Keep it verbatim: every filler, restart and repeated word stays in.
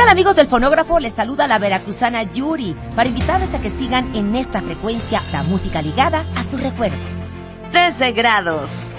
tal, amigos del fonógrafo? Les saluda la veracruzana Yuri para invitarles a que sigan en esta frecuencia la música ligada a su recuerdo. trece grados.